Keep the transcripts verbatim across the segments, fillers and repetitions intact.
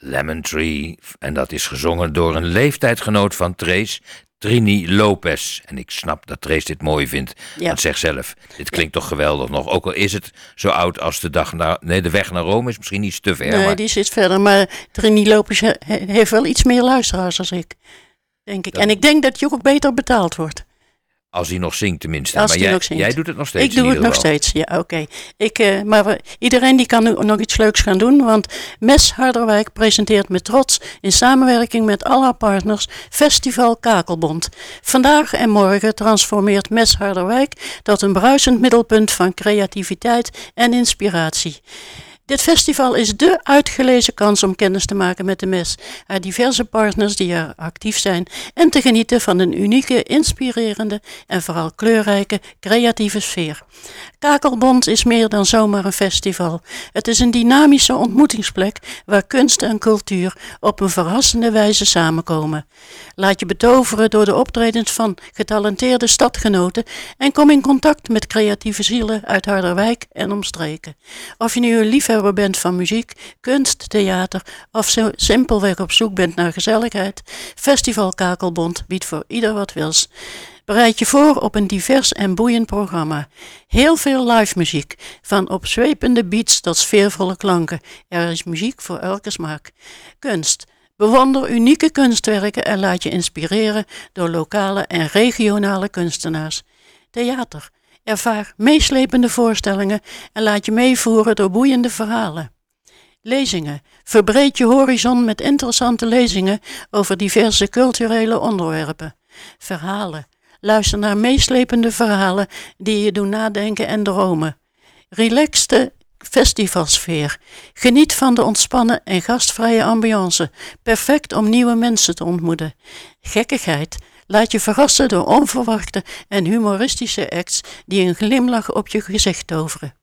Lemon Tree. En dat is gezongen door een leeftijdgenoot van Trace, Trini Lopez. En ik snap dat Trace dit mooi vindt. Ja. Want zeg zelf, dit klinkt toch geweldig nog. Ook al is het zo oud als de dag naar... Nee, de weg naar Rome is misschien niet te ver. Nee, maar... die zit verder. Maar Trini Lopez he- heeft wel iets meer luisteraars als ik. Denk ik. Dat... En ik denk dat je ook beter betaald wordt. Als hij nog zingt tenminste. Als maar hij jij, nog zingt. jij doet het nog steeds. Ik doe het nog geval. steeds, ja, oké. Okay. Uh, maar we, iedereen die kan nu nog iets leuks gaan doen. Want Mes Harderwijk presenteert met trots in samenwerking met al haar partners Festival Kakelbond. Vandaag en morgen transformeert Mes Harderwijk tot een bruisend middelpunt van creativiteit en inspiratie. Dit festival is dé uitgelezen kans om kennis te maken met de Mes, haar diverse partners die er actief zijn en te genieten van een unieke, inspirerende en vooral kleurrijke, creatieve sfeer. Kakelbond is meer dan zomaar een festival. Het is een dynamische ontmoetingsplek waar kunst en cultuur op een verrassende wijze samenkomen. Laat je betoveren door de optredens van getalenteerde stadgenoten en kom in contact met creatieve zielen uit Harderwijk en omstreken. Of je nu een liefhebber bent van muziek, kunst, theater of zo simpelweg op zoek bent naar gezelligheid, Festival Kakelbond biedt voor ieder wat wils. Bereid je voor op een divers en boeiend programma. Heel veel live muziek, van opzwepende beats tot sfeervolle klanken. Er is muziek voor elke smaak. Kunst. Bewonder unieke kunstwerken en laat je inspireren door lokale en regionale kunstenaars. Theater. Ervaar meeslepende voorstellingen en laat je meevoeren door boeiende verhalen. Lezingen. Verbreed je horizon met interessante lezingen over diverse culturele onderwerpen. Verhalen. Luister naar meeslepende verhalen die je doen nadenken en dromen. Relaxte festivalsfeer. Geniet van de ontspannen en gastvrije ambiance. Perfect om nieuwe mensen te ontmoeten. Gekkigheid. Laat je verrassen door onverwachte en humoristische acts die een glimlach op je gezicht toveren.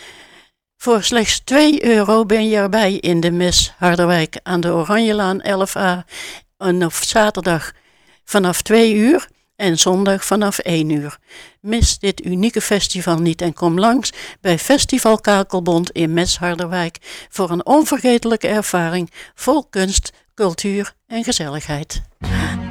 Voor slechts twee euro ben je erbij in de Mes Harderwijk aan de Oranjelaan elf A en op zaterdag vanaf twee uur en zondag vanaf één uur. Mis dit unieke festival niet en kom langs bij Festival Kakelbond in Mes Harderwijk voor een onvergetelijke ervaring vol kunst, cultuur en gezelligheid.